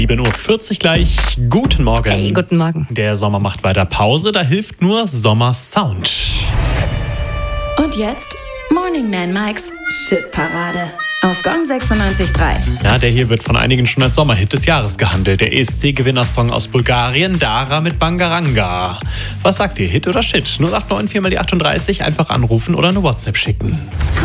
7:40 Uhr gleich. Guten Morgen. Hey, guten Morgen. Der Sommer macht weiter Pause, da hilft nur Sommersound. Und jetzt Morning Man Mikes Shitparade auf Gong 96.3. Ja, der hier wird von einigen schon als Sommerhit des Jahres gehandelt. Der ESC-Gewinnersong aus Bulgarien, Dara mit Bangaranga. Was sagt ihr, Hit oder Shit? 089 4 mal die 38, einfach anrufen oder eine WhatsApp schicken.